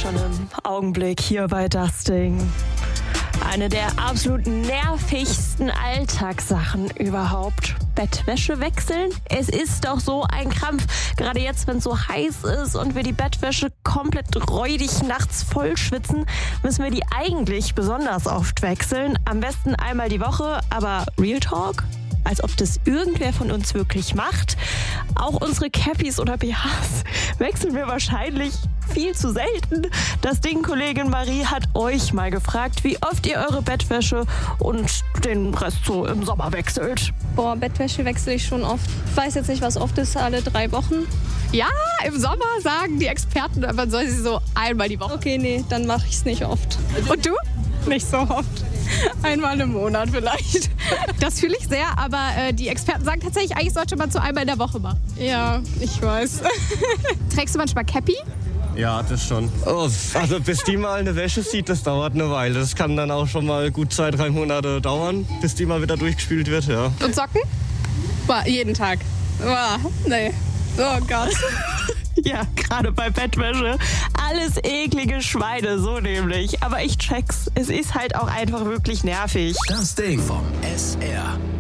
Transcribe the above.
von einem Augenblick hier bei Das Ding. Eine der absolut nervigsten Alltagssachen überhaupt. Bettwäsche wechseln? Es ist doch so ein Krampf. Gerade jetzt, wenn es so heiß ist und wir die Bettwäsche komplett räudig nachts voll schwitzen, müssen wir die eigentlich besonders oft wechseln. Am besten einmal die Woche, aber Real Talk? Als ob das irgendwer von uns wirklich macht. Auch unsere Cappies oder BHs wechseln wir wahrscheinlich viel zu selten. Das Ding, Kollegin Marie hat euch mal gefragt, wie oft ihr eure Bettwäsche und den Rest so im Sommer wechselt. Boah, Bettwäsche wechsle ich schon oft. Ich weiß jetzt nicht, was oft ist, alle 3 Wochen. Ja, im Sommer sagen die Experten, man soll sie so einmal die Woche. Okay, nee, dann mache ich es nicht oft. Und du? Nicht so oft. Einmal im Monat vielleicht. Das fühle ich sehr, aber die Experten sagen tatsächlich, eigentlich sollte man so einmal in der Woche machen. Ja, ich weiß. Trägst du manchmal Cappy? Ja, das schon. Oh, also bis die mal eine Wäsche sieht, das dauert eine Weile. Das kann dann auch schon mal gut 2-3 Monate dauern, bis die mal wieder durchgespült wird, ja. Und Socken? Boah, jeden Tag. Boah, nee. Oh Gott. Ja, gerade bei Bettwäsche. Alles eklige Schweine, so nämlich. Aber ich check's. Es ist halt auch einfach wirklich nervig. Das Ding vom SR.